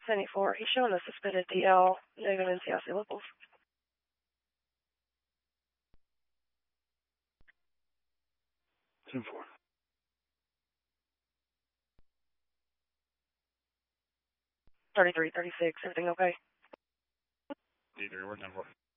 74. He's showing a suspended DL, negative NCIC locals. 10-4. 33, 36, everything okay? D3, we're 10-4.